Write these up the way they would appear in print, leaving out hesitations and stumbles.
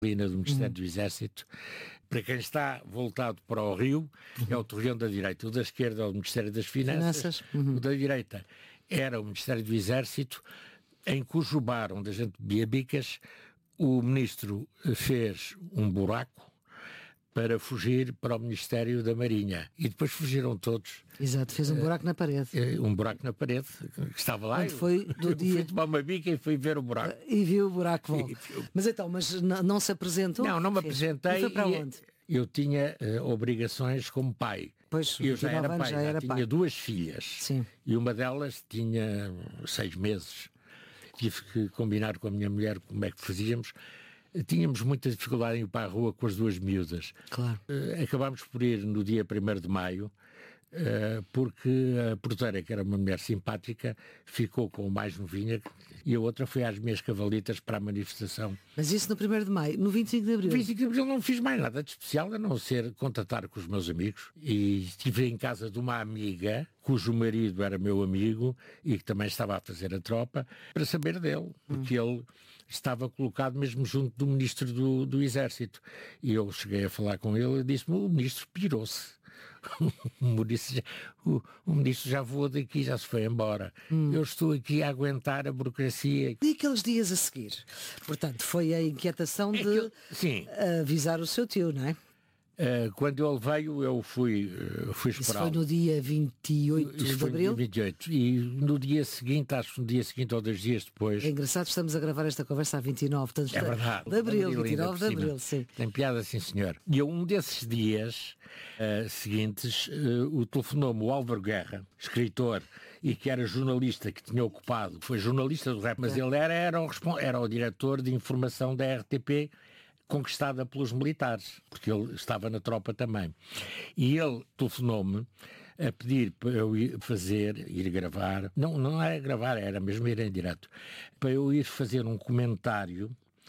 do Ministério do Exército. Para quem está voltado para o Rio, é o torreão da direita. O da esquerda é o Ministério das Finanças. O da direita era o Ministério do Exército, em cujo bar, onde a gente bebia bicas, o ministro fez um buraco para fugir para o Ministério da Marinha. E depois fugiram todos. Exato, fez um buraco na parede. Um buraco na parede, que estava lá. Foi do dia... fui tomar uma bica e fui ver o buraco. E viu o buraco. Mas não se apresentou? Não me apresentei. E foi para onde? Eu tinha obrigações como pai. Pois, eu já era pai, já tinha 2 filhas. Sim. E uma delas tinha 6 meses. Tive que combinar com a minha mulher como é que fazíamos. Tínhamos muita dificuldade em ir para a rua com as 2 miúdas. Claro. Acabámos por ir no dia 1º de maio, porque a porteira, que era uma mulher simpática, ficou com o mais novinha e a outra foi às minhas cavalitas para a manifestação. Mas isso no 1º de maio, no 25 de abril? No 25 de abril não fiz mais nada de especial, a não ser contatar com os meus amigos. E estive em casa de uma amiga, cujo marido era meu amigo e que também estava a fazer a tropa, para saber dele, porque ele estava colocado mesmo junto do ministro do Exército. E eu cheguei a falar com ele e disse-me, o ministro pirou-se. O ministro já voou daqui, já se foi embora. Eu estou aqui a aguentar a burocracia. E aqueles dias a seguir? Portanto, foi a inquietação de avisar o seu tio, não é? Quando ele veio, eu fui esperá-lo. Isso foi no dia 28 de abril? 28. E no dia seguinte, acho que no dia seguinte ou 2 dias depois... É engraçado, estamos a gravar esta conversa a 29 portanto, é verdade, de abril, 29 de abril, sim. Tem piada, sim senhor. E um desses dias seguintes, telefonou-me o Álvaro Guerra, escritor, e que era jornalista, que tinha ocupado, foi jornalista do RAP, mas ele era o diretor de informação da RTP, conquistada pelos militares, porque ele estava na tropa também. E ele telefonou-me a pedir para eu ir gravar, não era gravar, era mesmo ir em direto, para eu ir fazer um comentário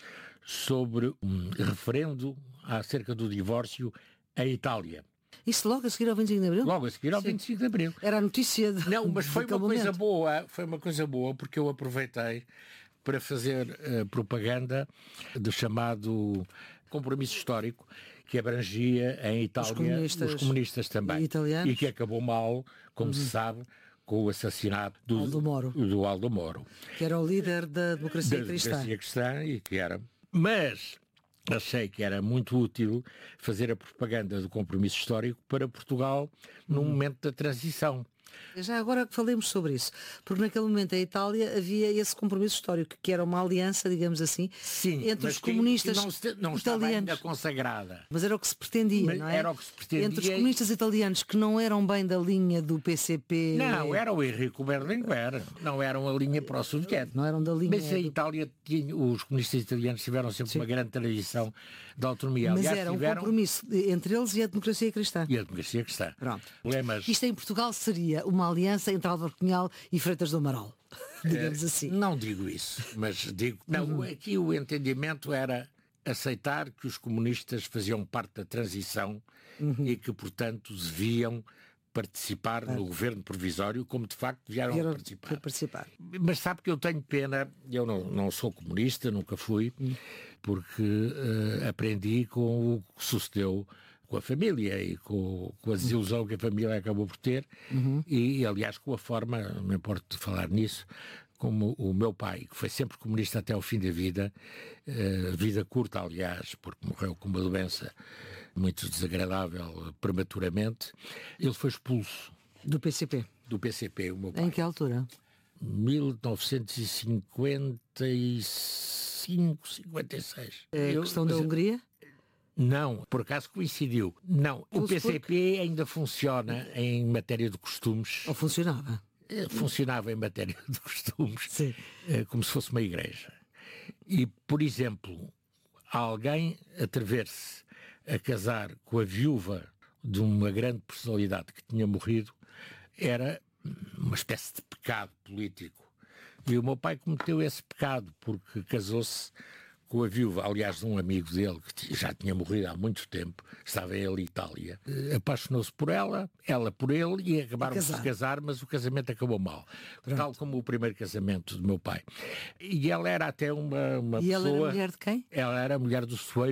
sobre um referendo acerca do divórcio em Itália. Isso logo a seguir ao 25 de abril? Logo a seguir ao 25 de abril. Era a notícia de... Não, mas foi uma coisa boa, porque eu aproveitei para fazer propaganda do chamado compromisso histórico, que abrangia em Itália os comunistas também. E que acabou mal, como se sabe, com o assassinato do Aldo Moro. Que era o líder da democracia cristã. E que era... Mas achei que era muito útil fazer a propaganda do compromisso histórico para Portugal num momento da transição. Já agora que falemos sobre isso, porque naquele momento em Itália havia esse compromisso histórico, que era uma aliança, digamos assim, entre os comunistas não estava ainda consagrada. Mas era o que se pretendia, não é? Era o que se pretendia. Entre os comunistas italianos que não eram bem da linha do PCP... Não, era o Enrico Berlinguer, não eram a linha pró-soviética. Não eram da linha... Mas a Itália os comunistas italianos tiveram sempre uma grande tradição de autonomia. Mas era um compromisso entre eles e a democracia cristã. E a democracia cristã. Pronto. Problemas... Isto em Portugal seria uma aliança entre Álvaro Cunhal e Freitas do Amaral, digamos assim. Não digo isso, mas digo... Não, aqui o entendimento era aceitar que os comunistas faziam parte da transição e que, portanto, deviam participar no governo provisório, como de facto vieram participar. Mas sabe que eu tenho pena, eu não sou comunista, nunca fui, porque aprendi com o que sucedeu com a família e com a desilusão que a família acabou por ter e aliás com a forma, não me importo de falar nisso, como o meu pai, que foi sempre comunista até ao fim da vida, vida curta aliás, porque morreu com uma doença muito desagradável prematuramente, ele foi expulso. Do PCP? Do PCP, o meu pai. Em que altura? 1955, 56. A questão da Hungria? Não, por acaso coincidiu. Não, o PCP ainda funciona em matéria de costumes. Ou funcionava? Funcionava em matéria de costumes, como se fosse uma igreja. E, por exemplo, alguém atrever-se a casar com a viúva de uma grande personalidade que tinha morrido era uma espécie de pecado político. E o meu pai cometeu esse pecado porque casou-se com a viúva, aliás, de um amigo dele que já tinha morrido há muito tempo, estava ele em Itália. Apaixonou-se por ela por ele, e acabaram de se casar, mas o casamento acabou mal. Pronto. Tal como o primeiro casamento do meu pai. E ela era até uma pessoa... E ela era mulher de quem? Ela era mulher do Soeiro,